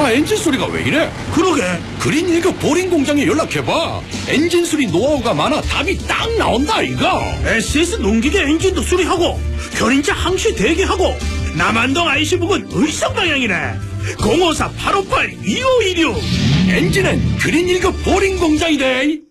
차 엔진 소리가 왜 이래? 그러게. 그린 1급 보링 공장에 연락해봐. 엔진 수리 노하우가 많아 답이 딱 나온다 이거. SS 농기계 엔진도 수리하고 견인차 항시 대기하고 남한동 IC 부근 의성 방향이네. 054-858-2516. 엔진은 그린 1급 보링 공장이래.